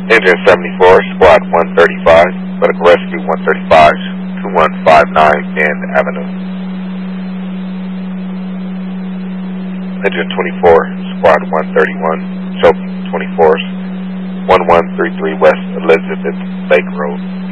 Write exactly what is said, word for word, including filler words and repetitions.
Engine seventy-four, Squad one thirty-five, Medical Rescue one thirty-five, two one five nine Gand Avenue. Engine twenty-four, Squad one thirty-one, Choke twenty-fours, one one three three West Elizabeth Lake Road.